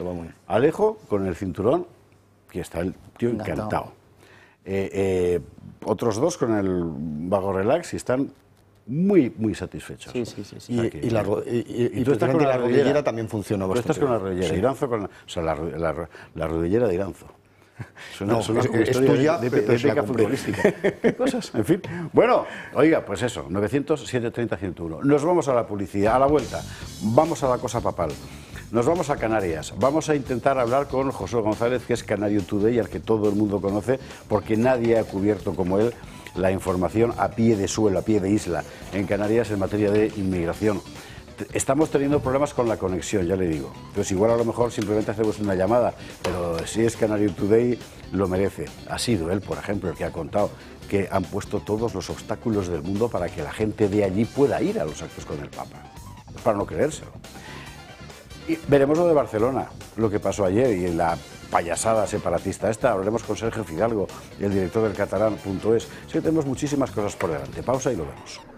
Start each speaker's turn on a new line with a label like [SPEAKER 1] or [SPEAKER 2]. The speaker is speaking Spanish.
[SPEAKER 1] va muy bien.
[SPEAKER 2] Alejo con el cinturón, que está el tío encantado. Otros dos con el vago relax y están muy, muy satisfechos.
[SPEAKER 1] Sí, sí, sí.
[SPEAKER 2] Y tú estás con la
[SPEAKER 1] rodillera también funcionó
[SPEAKER 2] bastante. Tú estás con la rodillera, Iranzo con la rodillera de Iranzo. Suena como
[SPEAKER 1] es tuya,
[SPEAKER 2] de
[SPEAKER 1] pero es la
[SPEAKER 2] épica futbolística. ¿Qué cosas? En fin. Bueno, oiga, pues eso, 900-730-101. Nos vamos a la publicidad, a la vuelta. Vamos a la cosa papal. Nos vamos a Canarias. Vamos a intentar hablar con José González, que es Canario Today, al que todo el mundo conoce, porque nadie ha cubierto como él la información a pie de suelo, a pie de isla, en Canarias en materia de inmigración. Estamos teniendo problemas con la conexión, ya le digo. Pues igual a lo mejor simplemente hacemos una llamada, pero si es Canario Today, lo merece. Ha sido él, por ejemplo, el que ha contado que han puesto todos los obstáculos del mundo para que la gente de allí pueda ir a los actos con el Papa. Es para no creérselo. Y veremos lo de Barcelona, lo que pasó ayer y la payasada separatista esta. Hablaremos con Sergio Fidalgo, el director del catalán.es. Sí, tenemos muchísimas cosas por delante. Pausa y lo vemos.